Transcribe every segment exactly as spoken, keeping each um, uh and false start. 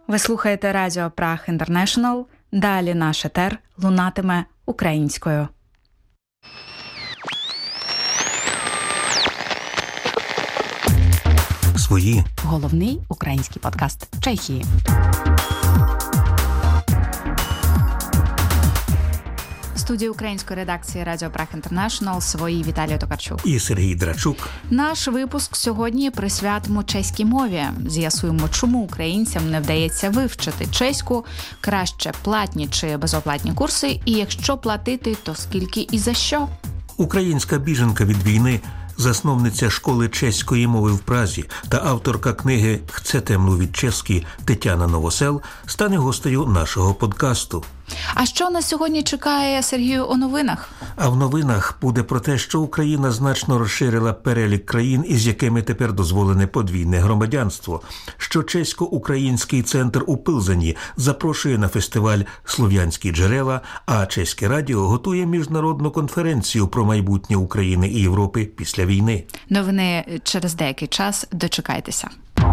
Ви слухаєте Радіо Праг Інтернешнл. Далі наш етер лунатиме українською. Свої. Головний український подкаст Чехії. В студії української редакції Радіо Праг Інтернешнл свої Віталій Токарчук і Сергій Драчук. Наш випуск сьогодні присвятимо чеській мові. З'ясуємо, чому українцям не вдається вивчити чеську, краще платні чи безоплатні курси, і якщо платити, то скільки і за що. Українська біженка від війни, засновниця школи чеської мови в Празі та авторка книги «Chcete mluvit česky» Тетяна Новосел стане гостею нашого подкасту. А що нас сьогодні чекає, Сергію, у новинах? А в новинах буде про те, що Україна значно розширила перелік країн, із якими тепер дозволене подвійне громадянство, що чесько-український центр у Пилзені запрошує на фестиваль «Слов'янські джерела», а Чеське радіо готує міжнародну конференцію про майбутнє України і Європи після війни. Новини через деякий час. Дочекайтеся.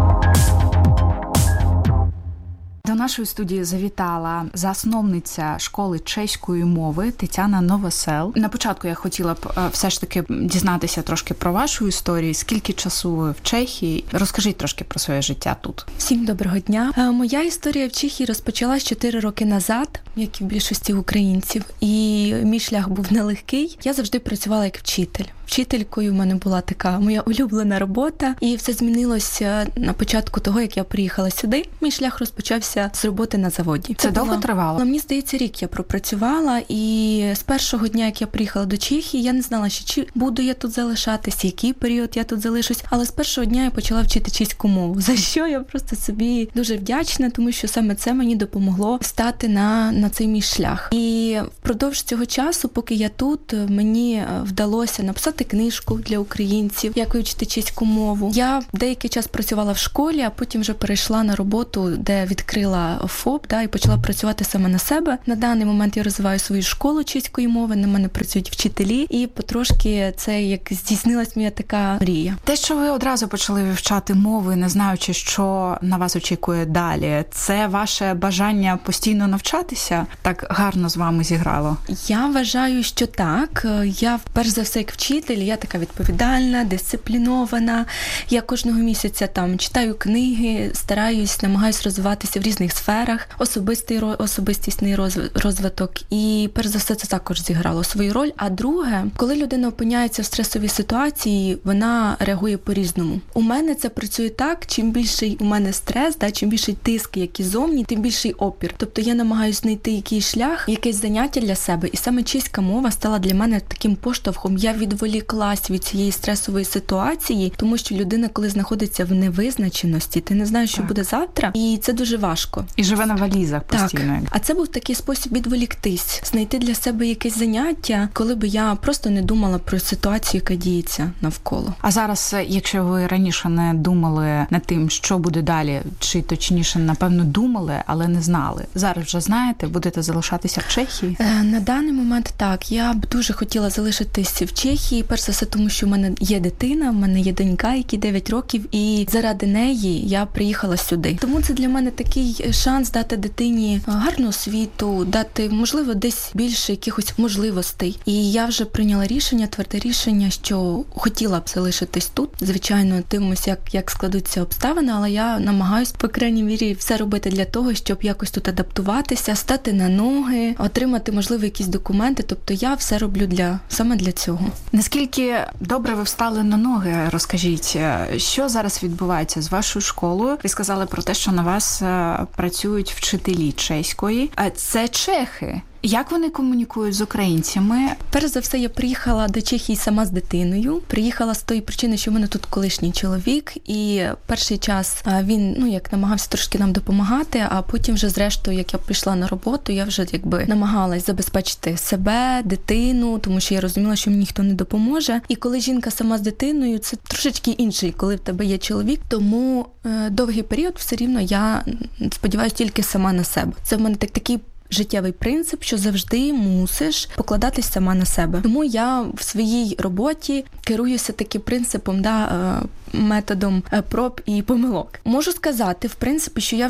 До нашої студії завітала засновниця школи чеської мови Тетяна Новосел. На початку я хотіла б все ж таки дізнатися трошки про вашу історію. Скільки часу ви в Чехії? Розкажіть трошки про своє життя тут. Всім доброго дня. Моя історія в Чехії розпочалась чотири роки назад, як і в більшості українців. І мій шлях був нелегкий. Я завжди працювала як вчитель. Вчителькою в мене була така моя улюблена робота. І все змінилося на початку того, як я приїхала сюди. Мій шлях розпочався з роботи на заводі. Це, Це довго було... тривало? Мені здається, рік я пропрацювала. І з першого дня, як я приїхала до Чехії, я не знала, що чи буду я тут залишатись, який період я тут залишусь. Але з першого дня я почала вчити чеську мову, за що я просто собі дуже вдячна, тому що саме це мені допомогло стати на, на цей мій шлях. І впродовж цього часу, поки я тут, мені вдалося написати книжку для українців, як вивчити чеську мову. Я деякий час працювала в школі, а потім вже перейшла на роботу, де відкрила ФОП, да, і почала працювати саме на себе. На даний момент я розвиваю свою школу чеської мови, на мене працюють вчителі, і потрошки це як здійснилась моя така мрія. Те, що ви одразу почали вивчати мови, не знаючи, що на вас очікує далі, це ваше бажання постійно навчатися так гарно з вами зіграло? Я вважаю, що так. Я, перш за все, як вчитель, я така відповідальна, дисциплінована. Я кожного місяця там читаю книги, стараюсь, намагаюсь розвиватися в різних сферах, особистий особистісний розвиток. І перш за все це також зіграло свою роль. А друге, коли людина опиняється в стресовій ситуації, вона реагує по-різному. У мене це працює так, чим більший у мене стрес, да, чим більший тиск, який зовні, тим більший опір. Тобто я намагаюся знайти якийсь шлях, якесь заняття для себе. І саме чеська мова стала для мене таким поштовхом. Я відволіклась від цієї стресової ситуації, тому що людина, коли знаходиться в невизначеності, ти не знаєш, що так буде завтра, і це дуже важко. І живе на валізах постійно. Так. А це був такий спосіб відволіктись, знайти для себе якесь заняття, коли би я просто не думала про ситуацію, яка діється навколо. А зараз, якщо ви раніше не думали над тим, що буде далі, чи точніше, напевно, думали, але не знали, зараз вже знаєте, будете залишатися в Чехії? Е, на даний момент так. Я б дуже хотіла залишитися в Чехії, перш за все, тому що в мене є дитина, в мене є донька, якій дев'ять років, і заради неї я приїхала сюди. Тому це для мене такий шанс дати дитині гарну освіту, дати, можливо, десь більше якихось можливостей. І я вже прийняла рішення, тверде рішення, що хотіла б залишитись тут. Звичайно, дивимося, як, як складуться обставини, але я намагаюсь, по крайній мірі, все робити для того, щоб якось тут адаптуватися, стати на ноги, отримати, можливо, якісь документи. Тобто я все роблю для саме для цього. Наскільки добре ви встали на ноги, розкажіть, що зараз відбувається з вашою школою? Ви сказали про те, що на вас працюють вчителі чеської. А це чехи. Як вони комунікують з українцями? Перш за все, я приїхала до Чехії сама з дитиною. Приїхала з тої причини, що в мене тут колишній чоловік, і перший час він, ну, як намагався трошки нам допомагати, а потім вже, зрештою, як я прийшла на роботу, я вже, якби, намагалась забезпечити себе, дитину, тому що я розуміла, що мені ніхто не допоможе. І коли жінка сама з дитиною, це трошечки інший, коли в тебе є чоловік, тому е, довгий період все рівно я сподіваюся тільки сама на себе. Це в мене так, такий життєвий принцип, що завжди мусиш покладатись сама на себе. Тому я в своїй роботі керуюся таким принципом, да, методом проб і помилок. Можу сказати, в принципі, що я вже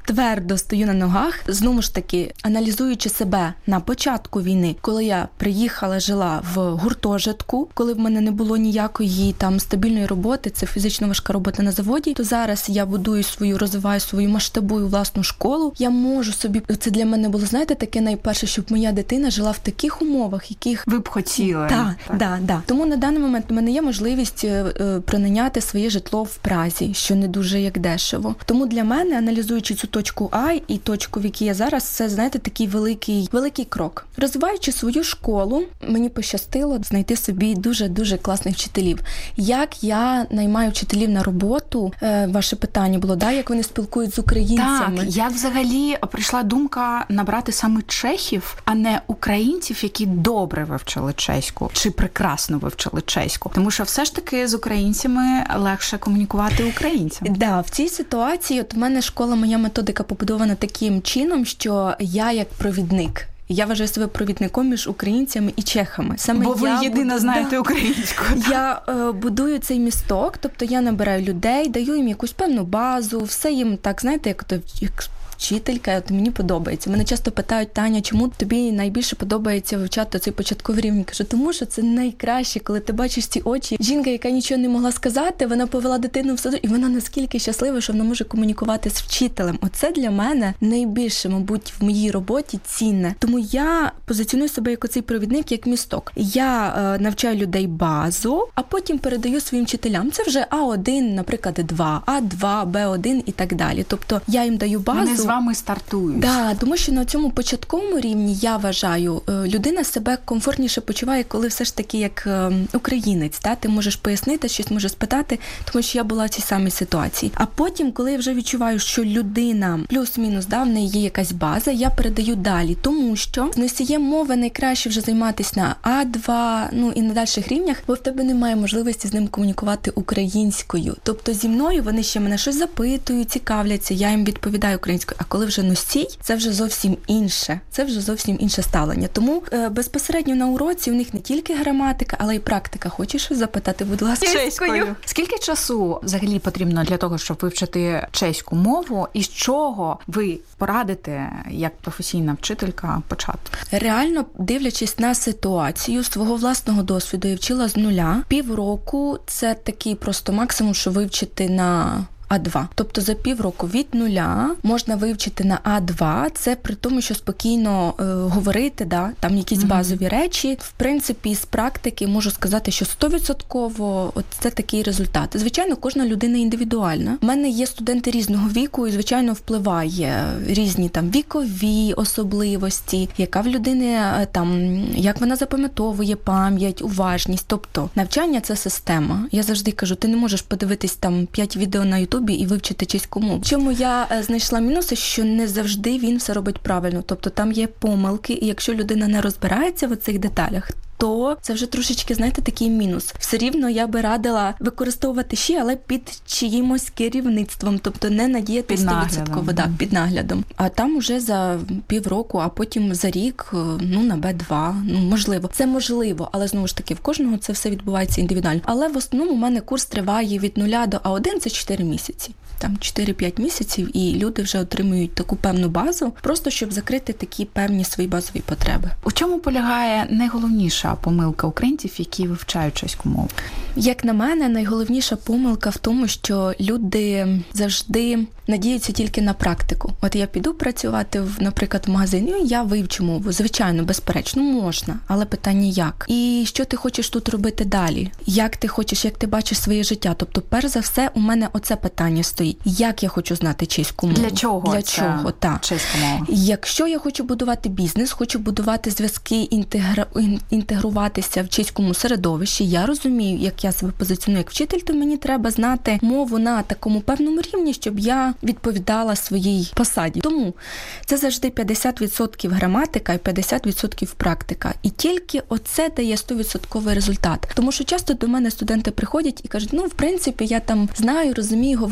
твердо стою на ногах. Знову ж таки, аналізуючи себе на початку війни, коли я приїхала, жила в гуртожитку, коли в мене не було ніякої там стабільної роботи, це фізично важка робота на заводі, то зараз я будую свою, розвиваю свою, масштабую власну школу. Я можу собі, це для мене було, знаєте, таке найперше, щоб моя дитина жила в таких умовах, яких ви б хотіли. Так, так, да, да. Тому на даний момент у мене є можливість прийняти своє житло в Празі, що не дуже як дешево. Тому для мене, аналізуючи цю точку А і точку, в якій я зараз, це, знаєте, такий великий, великий крок. Розвиваючи свою школу, мені пощастило знайти собі дуже-дуже класних вчителів. Як я наймаю вчителів на роботу, ваше питання було, да, як вони спілкуються з українцями? Так, як взагалі прийшла думка набрати саме чехів, а не українців, які добре вивчили чеську, чи прекрасно вивчили чеську? Тому що все ж таки з українцями легше комунікувати українцям. Да, в цій ситуації от в мене школа, моя методика побудована таким чином, що я як провідник. Я вважаю себе провідником між українцями і чехами. Саме Бо ви я єдина буду, знаєте да, українську. Я е, будую цей місток, тобто я набираю людей, даю їм якусь певну базу, все їм так, знаєте, як то як вчителька, от мені подобається. Мене часто питають: Таня, чому тобі найбільше подобається вивчати цей початковий рівень? Кажу, тому що це найкраще, коли ти бачиш ці очі. Жінка, яка нічого не могла сказати, вона повела дитину в садок, і вона наскільки щаслива, що вона може комунікувати з вчителем. Оце для мене найбільше, мабуть, в моїй роботі цінне. Тому я позиціоную себе як оцей провідник, як місток. Я е, навчаю людей базу, а потім передаю своїм вчителям. Це вже А один, наприклад, два, А два, Б один і так далі. Тобто я їм даю базу. Вони з вами стартують. Да, тому що на цьому початковому рівні, я вважаю, людина себе комфортніше почуває, коли все ж таки як українець, та? Ти можеш пояснити, щось можеш спитати, тому що я була в цій самій ситуації. А потім, коли я вже відчуваю, що людина плюс-мінус, да, в неї є якась база, я передаю далі, тому що з носієм мови найкраще вже займатися на А два, ну і на дальших рівнях, бо в тебе немає можливості з ним комунікувати українською. Тобто зі мною вони ще мене щось запитують, цікавляться, я їм відповідаю українською. А коли вже носій, це вже зовсім інше. Це вже зовсім інше ставлення. Тому е, безпосередньо на уроці у них не тільки граматика, але й практика. Хочеш щось запитати, будь ласка? Чеською. Скільки часу взагалі потрібно для того, щоб вивчити чеську мову? І з чого ви порадите, як професійна вчителька, почати? Реально, дивлячись на ситуацію, свого власного досвіду я вчила з нуля. Півроку – це такий просто максимум, що вивчити на А два. Тобто за півроку від нуля можна вивчити на А два, це при тому, що спокійно е, говорити, да, там якісь mm-hmm. базові речі. В принципі, з практики можу сказати, що сто відсотків от це такий результат. Звичайно, кожна людина індивідуальна. У мене є студенти різного віку, і, звичайно, впливає різні там вікові особливості, яка в людини там, як вона запам'ятовує пам'ять, уважність. Тобто навчання – це система. Я завжди кажу, ти не можеш подивитись там п'ять відео на YouTube і вивчити чеську мову. Чому я знайшла мінуси, що не завжди він все робить правильно. Тобто там є помилки, і якщо людина не розбирається в цих деталях, то це вже трошечки, знаєте, такий мінус. Все рівно я би радила використовувати ще, але під чиїмось керівництвом, тобто не надіяти сто відсотків да, під наглядом. А там уже за півроку, а потім за рік, ну, на Б два, ну, можливо. Це можливо, але, знову ж таки, в кожного це все відбувається індивідуально. Але в основному у мене курс триває від нуля до А один, це чотири місяці. Там чотири-п'ять місяців, і люди вже отримують таку певну базу, просто щоб закрити такі певні свої базові потреби. У чому полягає найголовніша помилка українців, які вивчають чеську мову? Як на мене, найголовніша помилка в тому, що люди завжди надіються тільки на практику. От я піду працювати, в, наприклад, в магазині, і я вивчу мову. Звичайно, безперечно, можна, але питання як? І що ти хочеш тут робити далі? Як ти хочеш, як ти бачиш своє життя? Тобто, перш за все, у мене оце питання стоїть. Як я хочу знати чеську мову? Для чого? Для чого? Так. Чеська мова. Якщо я хочу будувати бізнес, хочу будувати зв'язки, інтегра... інтегруватися в чеському середовищі, я розумію, як я себе позиціоную як вчитель, то мені треба знати мову на такому певному рівні, щоб я відповідала своїй посаді. Тому це завжди п'ятдесят відсотків граматика і п'ятдесят відсотків практика. І тільки оце дає сто відсотків результат. Тому що часто до мене студенти приходять і кажуть, ну, в принципі, я там знаю, розумію говорити,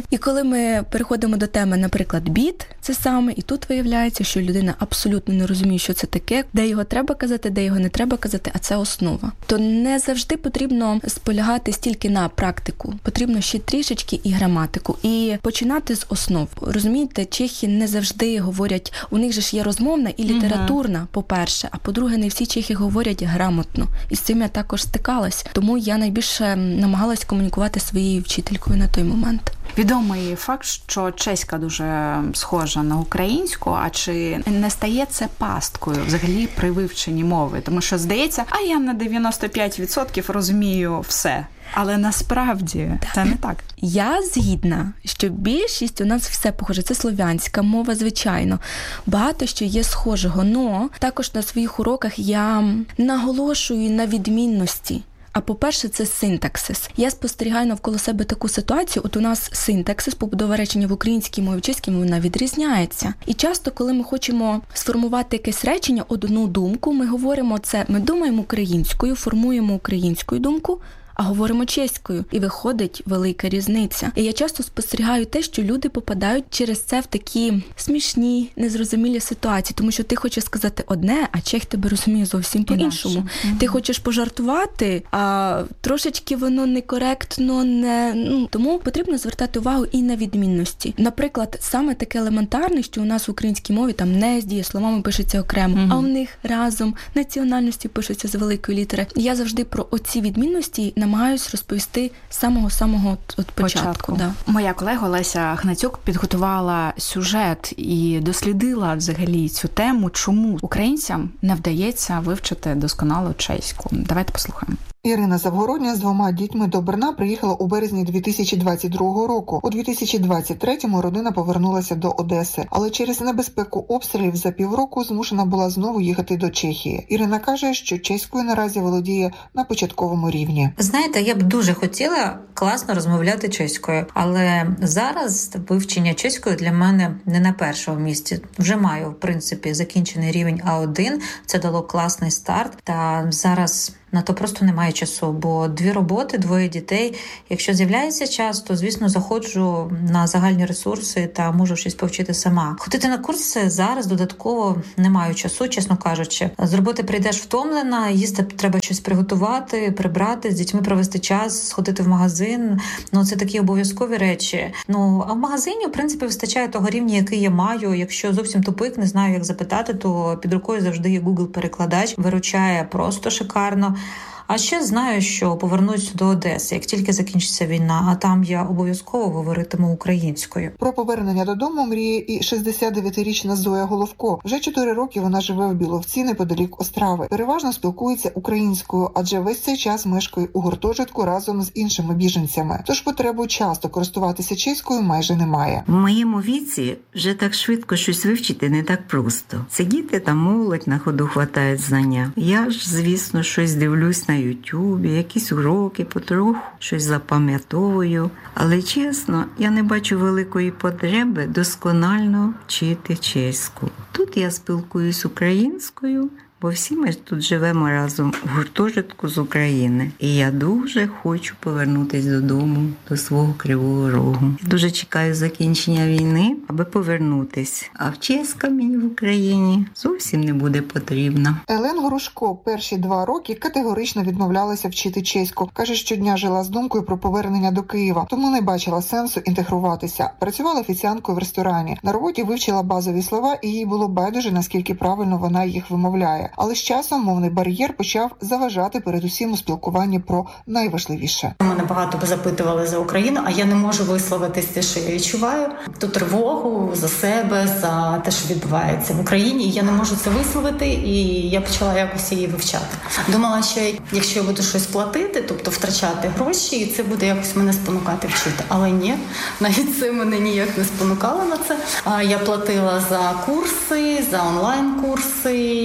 І коли ми переходимо до теми, наприклад, біт, це саме, і тут виявляється, що людина абсолютно не розуміє, що це таке, де його треба казати, де його не треба казати, а це основа. То не завжди потрібно сполягати стільки на практику. Потрібно ще трішечки і граматику. І починати з основ. Розумієте, чехи не завжди говорять, у них же ж є розмовна і літературна, угу. по-перше, а по-друге, не всі чехи говорять грамотно. І з цим я також стикалась. Тому я найбільше намагалась комунікувати зі своєю вчителькою на той момент. Відомий факт, що чеська дуже схожа на українську, а чи не стає це пасткою взагалі при вивченні мови? Тому що здається, а я на дев'яносто п'ять відсотків розумію все. Але насправді так. Це не так. Я згідна, що більшість у нас все похоже. Це слов'янська мова, звичайно. Багато що є схожого. Но також на своїх уроках я наголошую на відмінності. А по-перше, це синтаксис. Я спостерігаю навколо себе таку ситуацію, от у нас синтаксис, побудова речення в українській мові, в чеській мові, вона відрізняється. І часто, коли ми хочемо сформувати якесь речення, одну думку, ми говоримо це, ми думаємо українською, формуємо українську думку, а говоримо чеською. І виходить велика різниця. І я часто спостерігаю те, що люди попадають через це в такі смішні, незрозумілі ситуації. Тому що ти хочеш сказати одне, а чех тебе розуміє зовсім по-іншому. Mm-hmm. Ти хочеш пожартувати, а трошечки воно некоректно, не... Ну, тому потрібно звертати увагу і на відмінності. Наприклад, саме таке елементарне, що у нас в українській мові там не з дієсловами пишеться окремо, mm-hmm. а у них разом національності пишуться з великої літери. Я завжди про оці відмінності намагаюсь розповісти з самого-самого от початку. початку. Да. Моя колега Леся Гнатюк підготувала сюжет і дослідила взагалі цю тему, чому українцям не вдається вивчити досконало чеську. Давайте послухаємо. Ірина Завгородня з двома дітьми до Брна приїхала у березні дві тисячі двадцять другого року. У дві тисячі двадцять третьому родина повернулася до Одеси, але через небезпеку обстрілів за півроку змушена була знову їхати до Чехії. Ірина каже, що чеською наразі володіє на початковому рівні. Знаєте, я б дуже хотіла класно розмовляти чеською, але зараз вивчення чеської для мене не на першому місці. Вже маю, в принципі, закінчений рівень А один, це дало класний старт, та зараз на то просто немає часу, бо дві роботи, двоє дітей. Якщо з'являється час, то, звісно, заходжу на загальні ресурси та можу щось повчити сама. Ходити на курси зараз додатково не маю часу, чесно кажучи. З роботи прийдеш втомлена, їсти треба щось приготувати, прибрати, з дітьми провести час, сходити в магазин. Ну, це такі обов'язкові речі. Ну, а в магазині, в принципі, вистачає того рівня, який я маю. Якщо зовсім тупик, не знаю, як запитати, то під рукою завжди є Google-перекладач. Виручає просто шикарно. А ще знаю, що повернусь до Одеси, як тільки закінчиться війна, а там я обов'язково говоритиму українською. Про повернення додому мріє і шістдесятидевятирічна Зоя Головко. Вже чотири роки вона живе в Біловці неподалік Острави. Переважно спілкується українською, адже весь цей час мешкає у гуртожитку разом з іншими біженцями. Тож потребу часто користуватися чеською майже немає. В моєму віці вже так швидко щось вивчити не так просто. Це діти та молодь на ходу хватають знання. Я ж, звісно, щось дивлюсь на на Ютубі, якісь уроки, потроху щось запам'ятовую. Але, чесно, я не бачу великої потреби досконально вчити чеську. Тут я спілкуюсь українською, бо всі ми тут живемо разом в гуртожитку з України. І я дуже хочу повернутися додому, до свого Кривого Рогу. Я дуже чекаю закінчення війни, аби повернутися. А вчеська мені в Україні зовсім не буде потрібна. Елен Горушко перші два роки категорично відмовлялася вчити чеську. Каже, щодня жила з думкою про повернення до Києва, тому не бачила сенсу інтегруватися. Працювала офіціанткою в ресторані. На роботі вивчила базові слова, і їй було байдуже, наскільки правильно вона їх вимовляє. Але з часом мовний бар'єр почав заважати передусім у спілкуванні про найважливіше. Мене багато запитували за Україну, а я не можу висловитися, що я відчуваю. Ту тривогу за себе, за те, що відбувається в Україні. І я не можу це висловити, і я почала якось її вивчати. Думала, що якщо я буду щось платити, тобто втрачати гроші, і це буде якось мене спонукати вчити. Але ні, навіть це мене ніяк не спонукало на це. Я платила за курси, за онлайн-курси, і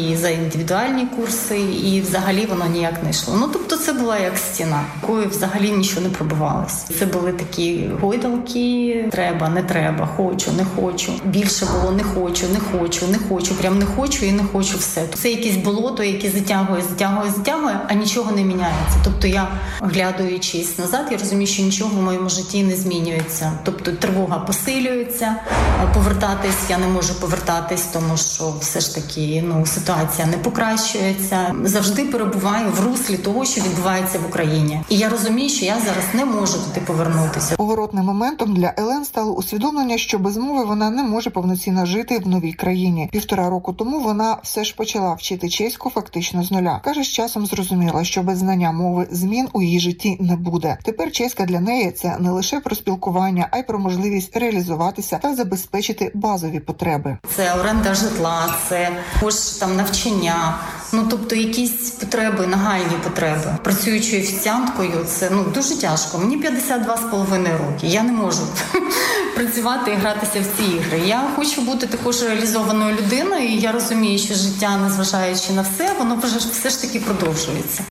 і за індивідуальні курси, і взагалі воно ніяк не йшло. Ну, тобто це була як стіна, якою взагалі нічого не пробивалося. Це були такі гойдалки, треба, не треба, хочу, не хочу. Більше було не хочу, не хочу, не хочу, прям не хочу і не хочу все. Це якесь болото, яке затягує, затягує, затягує, а нічого не міняється. Тобто я, оглядуючись назад, я розумію, що нічого в моєму житті не змінюється. Тобто тривога посилюється, повертатись я не можу повертатись, тому що все ж таки, ну, ситуація не покращується. Завжди перебуваю в руслі того, що відбувається в Україні. І я розумію, що я зараз не можу туди повернутися. Поворотним моментом для Елен стало усвідомлення, що без мови вона не може повноцінно жити в новій країні. Півтора року тому вона все ж почала вчити чеську фактично з нуля. Каже, з часом зрозуміла, що без знання мови змін у її житті не буде. Тепер чеська для неї – це не лише про спілкування, а й про можливість реалізуватися та забезпечити базові потреби. Це оренда житла, це також там навчання, ну тобто якісь потреби, нагальні потреби. Працюючи офіціанткою, це ну дуже тяжко. Мені п'ятдесят два з половиною роки. Я не можу працювати і гратися в ці ігри. Я хочу бути також реалізованою людиною, і я розумію, що життя, незважаючи на все, воно вже все ж таки продовжується.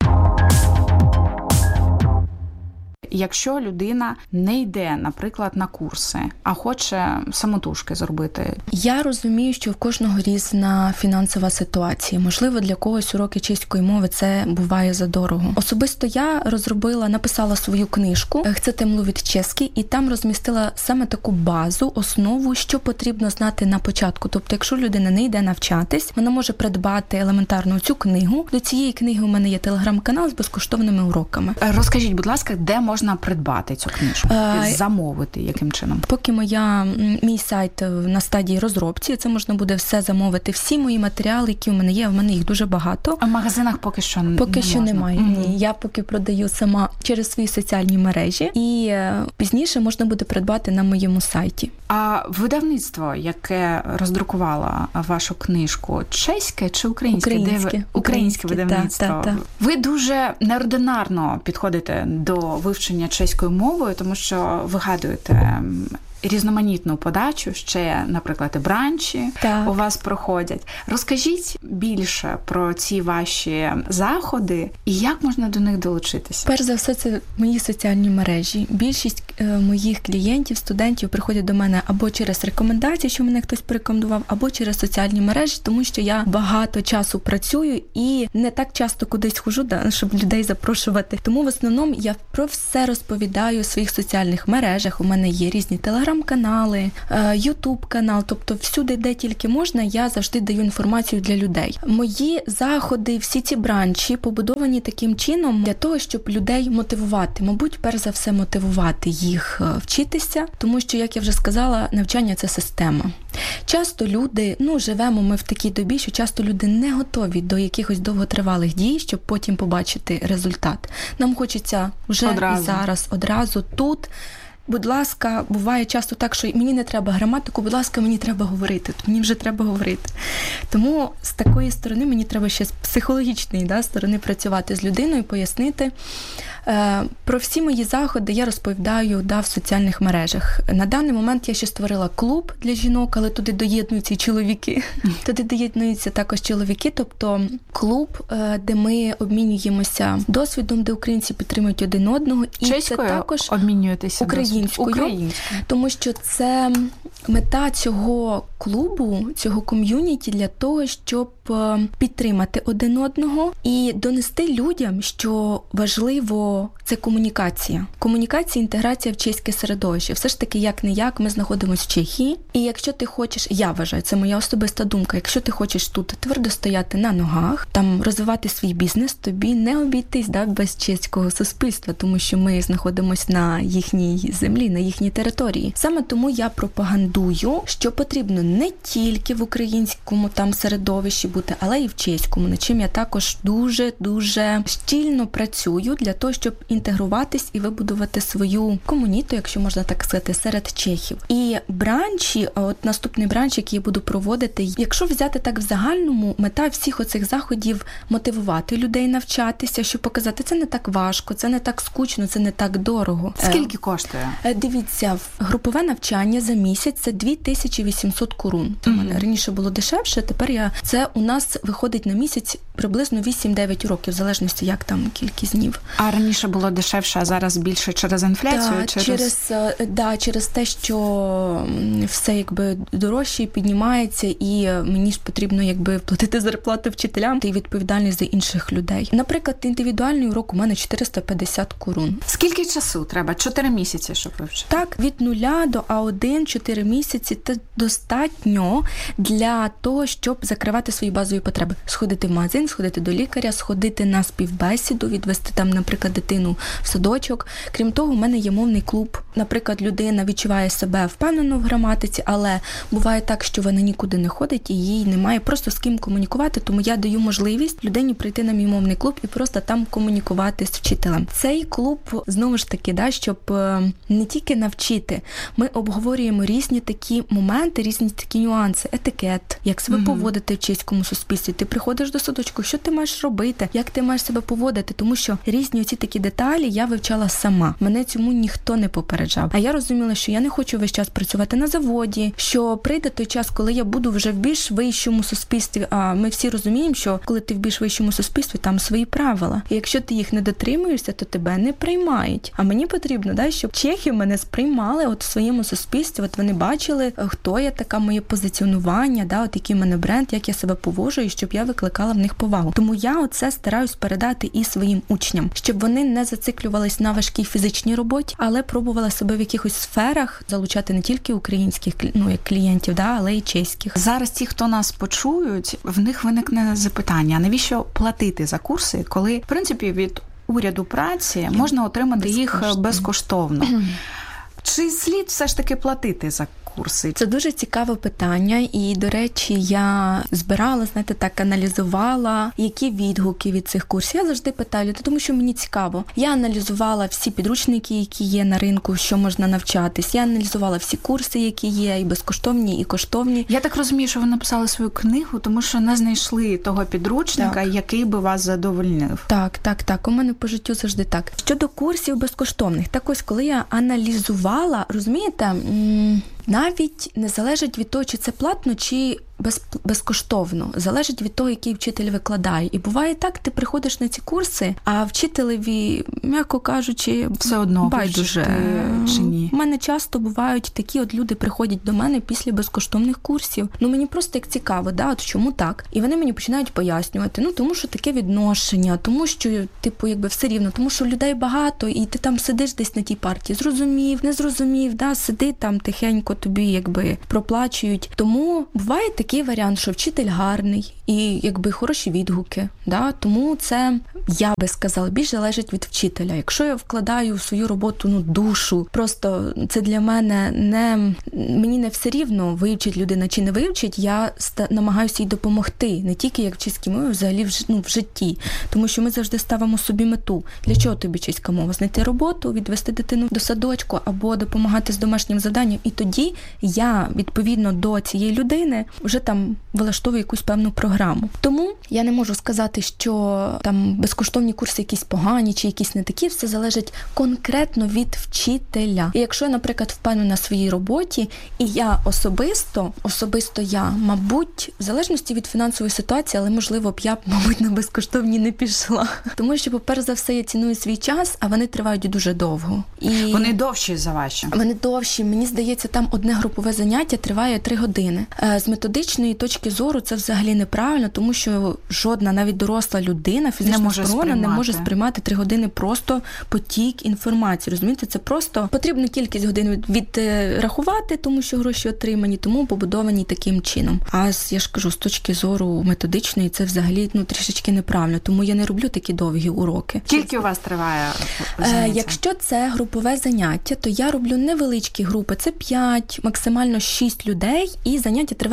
Якщо людина не йде, наприклад, на курси, а хоче самотужки зробити? Я розумію, що в кожного різна фінансова ситуація. Можливо, для когось уроки чеської мови це буває задорого. Особисто я розробила, написала свою книжку «Chcete mluvit česky» і там розмістила саме таку базу, основу, що потрібно знати на початку. Тобто, якщо людина не йде навчатись, вона може придбати елементарно цю книгу. До цієї книги у мене є телеграм-канал з безкоштовними уроками. Розкажіть, будь ласка, де можна можна придбати цю книжку? А, замовити яким чином? Поки моя, мій сайт на стадії розробці, це можна буде все замовити. Всі мої матеріали, які у мене є, в мене їх дуже багато. А в магазинах поки що не Поки не що можна. немає. Mm-hmm. Ні, я поки продаю сама через свої соціальні мережі. І пізніше можна буде придбати на моєму сайті. А видавництво, яке роздрукувало вашу книжку, чеське чи українське? Українське. Де ви... Українське видавництво. Та, та, та. Ви дуже неординарно підходите до вивчення чеською мовою, тому що вигадуєте різноманітну подачу, ще, наприклад, і бранчі так. у вас проходять. Розкажіть більше про ці ваші заходи і як можна до них долучитися? Перш за все, це мої соціальні мережі. Більшість е, моїх клієнтів, студентів приходять до мене або через рекомендації, що мене хтось порекомендував, або через соціальні мережі, тому що я багато часу працюю і не так часто кудись хожу, да, щоб людей запрошувати. Тому в основному я про все розповідаю у своїх соціальних мережах. У мене є різні телеграми, канали, ютуб-канал, тобто всюди, де тільки можна, я завжди даю інформацію для людей. Мої заходи, всі ці бранчі побудовані таким чином для того, щоб людей мотивувати. Мабуть, перш за все мотивувати їх вчитися, тому що, як я вже сказала, навчання – це система. Часто люди, ну, живемо ми в такій добі, що часто люди не готові до якихось довготривалих дій, щоб потім побачити результат. Нам хочеться вже одразу. І зараз, одразу, тут. Будь ласка, буває часто так, що мені не треба граматику, будь ласка, мені треба говорити, мені вже треба говорити. Тому з такої сторони мені треба ще з психологічної да, сторони працювати з людиною, пояснити. Е, про всі мої заходи я розповідаю да, в соціальних мережах. На даний момент я ще створила клуб для жінок, але туди доєднуються і чоловіки. Туди доєднуються також чоловіки, тобто клуб, е, де ми обмінюємося досвідом, де українці підтримують один одного. І чеською це також обмінюєтеся українською, українською, тому що це мета цього клубу, цього ком'юніті для того, щоб підтримати один одного і донести людям, що важливо це комунікація. Комунікація, інтеграція в чеське середовище. Все ж таки, як-не-як, ми знаходимося в Чехії. І якщо ти хочеш, я вважаю, це моя особиста думка, якщо ти хочеш тут твердо стояти на ногах, там розвивати свій бізнес, тобі не обійтись да, без чеського суспільства, тому що ми знаходимося на їхній землі, на їхній території. Саме тому я пропагандую, що потрібно не тільки в українському там середовищі бути, але і в чеському, над чим я також дуже-дуже щільно працюю для того, щоб інтегруватись і вибудувати свою комуніту, якщо можна так сказати, серед чехів. І бранчі, от наступний бранч, який я буду проводити, якщо взяти так в загальному, мета всіх оцих заходів мотивувати людей навчатися, щоб показати, це не так важко, це не так скучно, це не так дорого. Скільки коштує? Дивіться, групове навчання за місяць місяць це дві тисячі вісімсот корун. У мене mm-hmm. раніше було дешевше, тепер я це у нас виходить на місяць приблизно вісім-дев'ять уроків, в залежності, як там кількість днів. А раніше було дешевше, а зараз більше через інфляцію? Да, через... Через, да, через те, що все якби дорожче піднімається, і мені ж потрібно якби платити зарплату вчителям, та й відповідальність за інших людей. Наприклад, індивідуальний урок у мене чотириста п'ятдесят корун. Скільки часу треба? Чотири місяці, щоб вивчити? Так, від нуля до а один, чотири місяці – це достатньо для того, щоб закривати свої базові потреби. Сходити в магазин, сходити до лікаря, сходити на співбесіду, відвести там, наприклад, дитину в садочок. Крім того, у мене є мовний клуб. Наприклад, людина відчуває себе впевнено в граматиці, але буває так, що вона нікуди не ходить і їй немає просто з ким комунікувати, тому я даю можливість людині прийти на мій мовний клуб і просто там комунікувати з вчителем. Цей клуб, знову ж таки, да, щоб не тільки навчити, ми обговорюємо різні такі моменти, різні такі нюанси, етикет, як себе mm-hmm. поводити в чеському суспільстві. Ти приходиш до садочку, що ти маєш робити, як ти маєш себе поводити, тому що різні оці такі деталі я вивчала сама. Мене цьому ніхто не попереджав. А я розуміла, що я не хочу весь час працювати на заводі, що прийде той час, коли я буду вже в більш вищому суспільстві, а ми всі розуміємо, що коли ти в більш вищому суспільстві, там свої правила. І якщо ти їх не дотримуєшся, то тебе не приймають. А мені потрібно, да, щоб чехи мене сприймали от в своєму суспільстві, от вони бачили, хто я така, моє позиціонування, да, от який в мене бренд, як я себе поводжу, і щоб я викликала в них повагу. Тому я оце стараюсь передати і своїм учням, щоб вони не зациклювались на важкій фізичній роботі, але пробували себе в якихось сферах залучати не тільки українських, ну, як клієнтів, да, але й чеських. Зараз ті, хто нас почують, в них виникне запитання, навіщо платити за курси, коли, в принципі, від уряду праці можна отримати їх безкоштовно. Чи слід все ж таки платити за курси? Це дуже цікаве питання, і, до речі, я збирала, знаєте, так, аналізувала, які відгуки від цих курсів. Я завжди питаю, тому що мені цікаво. Я аналізувала всі підручники, які є на ринку, що можна навчатись. Я аналізувала всі курси, які є, і безкоштовні, і коштовні. Я так розумію, що ви написали свою книгу, тому що не знайшли того підручника, так, який би вас задовольнив. Так, так, так. У мене по життю завжди так. Щодо курсів безкоштовних, так ось, коли я аналізувала, розумієте, навіть не залежить від того, чи це платно, чи без, безкоштовно. Залежить від того, який вчитель викладає. І буває так, ти приходиш на ці курси, а вчителеві, м'яко кажучи, все одно байдуже чи ні. У мене часто бувають такі от люди приходять до мене після безкоштовних курсів. Ну, мені просто як цікаво, да, от чому так? І вони мені починають пояснювати, ну, тому що таке відношення, тому що, типу, якби все рівно, тому що людей багато, і ти там сидиш десь на тій партії, зрозумів, не зрозумів, да, сиди там тихенько, тобі якби проплачують. Тому буває такий варіант, що вчитель гарний і якби хороші відгуки, да? Тому це, я би сказала, більш залежить від вчителя. Якщо я вкладаю в свою роботу, ну, душу, просто це для мене не, мені не все рівно, вивчить людина чи не вивчить, я ста, намагаюся їй допомогти, не тільки як чеській мові, взагалі в, ну, в житті. Тому що ми завжди ставимо собі мету. Для чого тобі чеська мова? Знайти роботу, відвести дитину до садочку або допомагати з домашнім завданням. І тоді я, відповідно до цієї людини, вже там влаштовую якусь певну програму. Тому я не можу сказати, що там безкоштовні курси якісь погані чи якісь не такі, все залежить конкретно від вчителя. І якщо я, наприклад, впевнена на своїй роботі, і я особисто, особисто я, мабуть, в залежності від фінансової ситуації, але, можливо, б я, мабуть, на безкоштовні не пішла. Тому що, по-перше за все, я ціную свій час, а вони тривають дуже довго. І вони довші за ваші? Вони довші. Мені здається, там одне групове заняття триває три години. З методичної точки зору це взагалі неправильно, тому що жодна, навіть доросла людина, фізично спроможна, не може сприймати три години просто потік інформації. Розумієте, це просто потрібну кількість годин відрахувати, тому що гроші отримані, тому побудовані таким чином. А я ж кажу, з точки зору методичної це взагалі, ну, трішечки неправильно, тому я не роблю такі довгі уроки. Скільки у вас триває заняття? Е, якщо це групове заняття, то я роблю невеличкі групи, це п'ять, максимально шість людей, і заняття триває шістдесят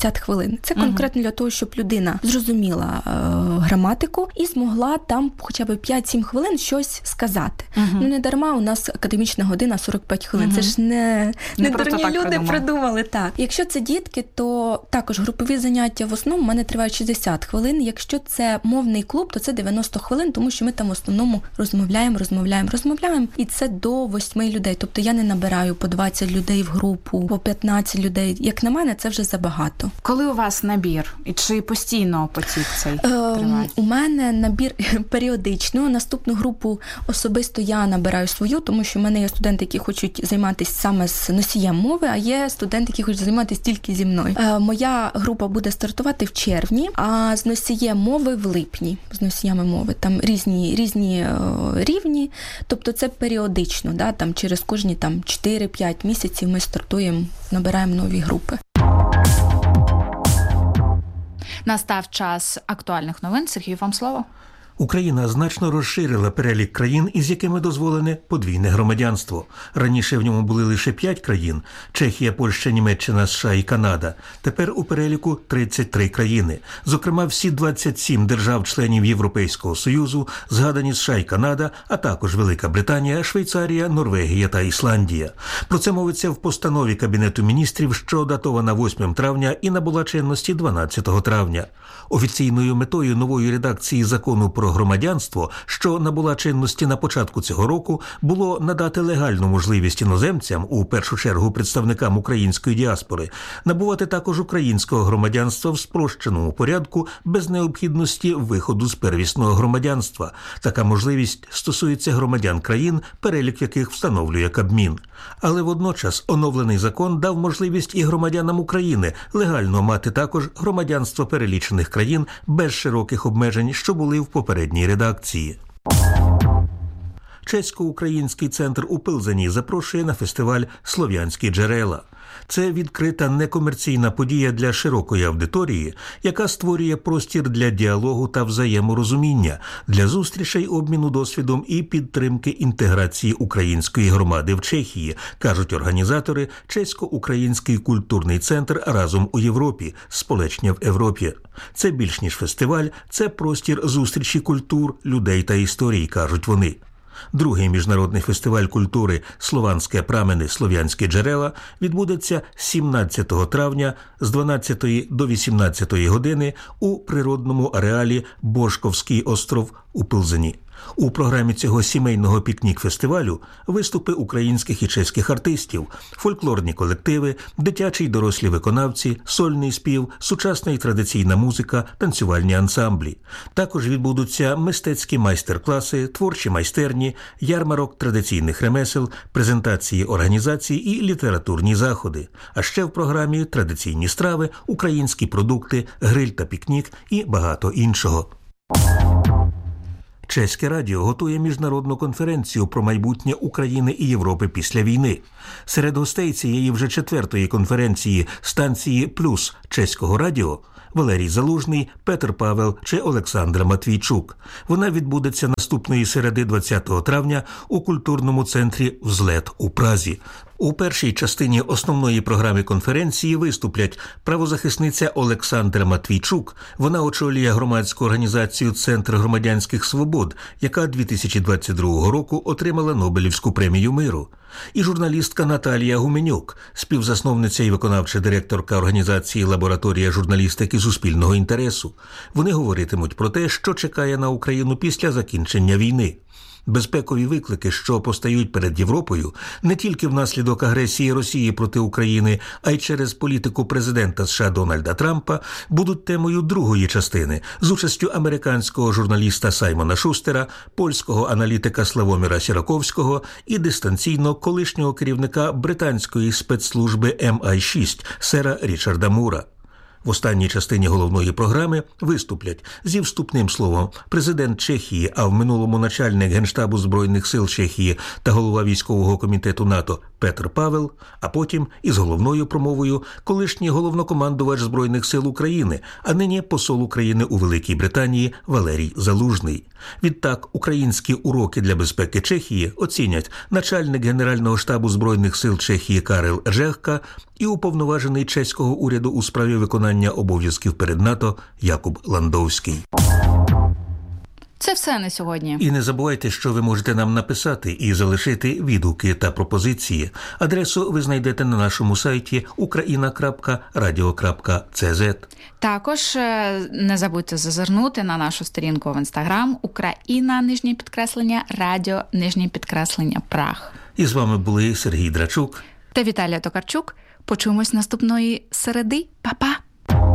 шістдесят хвилин. Це конкретно для того, щоб людина зрозуміла е, граматику і змогла там хоча б п'ять-сім хвилин щось сказати. Uh-huh. Ну, не дарма у нас академічна година сорок п'ять хвилин. Uh-huh. Це ж не, не, не дурні люди придумали. придумали. Так. Якщо це дітки, то також групові заняття в основному в мене тривають шістдесят хвилин. Якщо це мовний клуб, то це дев'яносто хвилин, тому що ми там в основному розмовляємо, розмовляємо, розмовляємо. І це до восьми людей. Тобто я не набираю по двадцять людей в групу, по п'ятнадцять людей. Як на мене, це вже забагато. Коли у вас набір? І чи постійно потік цей триває? У мене набір періодично. Наступну групу особисто я набираю свою, тому що в мене є студенти, які хочуть займатися саме з носієм мови, а є студенти, які хочуть займатися тільки зі мною. Моя група буде стартувати в червні, а з носієм мови в липні. З носіями мови. Там різні, різні рівні, тобто це періодично, да? Там через кожні там чотири-п'ять місяців ми стартуємо, набираємо нові групи. Настав час актуальних новин. Сергій, вам слово. Україна значно розширила перелік країн, із якими дозволене подвійне громадянство. Раніше в ньому були лише п'ять країн – Чехія, Польща, Німеччина, США і Канада. Тепер у переліку тридцять три країни. Зокрема, всі двадцять сім держав-членів Європейського Союзу, згадані США і Канада, а також Велика Британія, Швейцарія, Норвегія та Ісландія. Про це мовиться в постанові Кабінету міністрів, що датована восьмого травня і набула чинності дванадцятого травня. Офіційною метою нової редакції закону про громадянство, що набула чинності на початку цього року, було надати легальну можливість іноземцям, у першу чергу представникам української діаспори, набувати також українського громадянства в спрощеному порядку без необхідності виходу з первісного громадянства. Така можливість стосується громадян країн, перелік яких встановлює Кабмін. Але водночас оновлений закон дав можливість і громадянам України легально мати також громадянство перелічених країн без широких обмежень, що були в попередній редакції. Чесько-український центр у Пилзені запрошує на фестиваль «Слов'янські джерела». Це відкрита некомерційна подія для широкої аудиторії, яка створює простір для діалогу та взаєморозуміння, для зустрічей, обміну досвідом і підтримки інтеграції української громади в Чехії, кажуть організатори Чесько-український культурний центр «Разом у Європі» – «Сполечня в Європі». Це більш ніж фестиваль, це простір зустрічі культур, людей та історій, кажуть вони. Другий міжнародний фестиваль культури «Слованське прамени. Слов'янські джерела» відбудеться сімнадцятого травня з дванадцятої до вісімнадцятої години у природному ареалі Бошковський остров у Пилзені. У програмі цього сімейного пікнік-фестивалю виступи українських і чеських артистів, фольклорні колективи, дитячі й дорослі виконавці, сольний спів, сучасна і традиційна музика, танцювальні ансамблі. Також відбудуться мистецькі майстер-класи, творчі майстерні, ярмарок традиційних ремесел, презентації організацій і літературні заходи. А ще в програмі традиційні страви, українські продукти, гриль та пікнік і багато іншого. Чеське радіо готує міжнародну конференцію про майбутнє України і Європи після війни. Серед гостей цієї вже четвертої конференції станції «Плюс» Чеського радіо Валерій Залужний, Петр Павел чи Олександра Матвійчук. Вона відбудеться наступної середи двадцятого травня у культурному центрі «Взлет» у Празі. У першій частині основної програми конференції виступлять правозахисниця Олександра Матвійчук. Вона очолює громадську організацію «Центр громадянських свобод», яка дві тисячі двадцять другого року отримала Нобелівську премію миру. І журналістка Наталія Гуменюк, співзасновниця і виконавча директорка організації «Лабораторія журналістики суспільного інтересу». Вони говоритимуть про те, що чекає на Україну після закінчення війни. Безпекові виклики, що постають перед Європою, не тільки внаслідок агресії Росії проти України, а й через політику президента США Дональда Трампа, будуть темою другої частини з участю американського журналіста Саймона Шустера, польського аналітика Славоміра Сіраковського і дистанційно колишнього керівника британської спецслужби ем ай шість сера Річарда Мура. В останній частині головної програми виступлять зі вступним словом президент Чехії, а в минулому начальник Генштабу Збройних сил Чехії та голова військового комітету НАТО Петр Павел, а потім із головною промовою колишній головнокомандувач Збройних сил України, а нині посол України у Великій Британії Валерій Залужний. Відтак, українські уроки для безпеки Чехії оцінять начальник Генерального штабу Збройних сил Чехії Карел Řehka і уповноважений чеського уряду у справі виконання обов'язків перед НАТО Якуб Ландовський. Це все на сьогодні. І не забувайте, що ви можете нам написати і залишити відгуки та пропозиції. Адресу ви знайдете на нашому сайті україна крапка радіо крапка це зет. Також не забудьте зазирнути на нашу сторінку в Інстаграм Україна, нижнє підкреслення, радіо, нижнє підкреслення, Праг. І з вами були Сергій Драчук та Віталія Токарчук. Почуємось наступної середи. Па-па!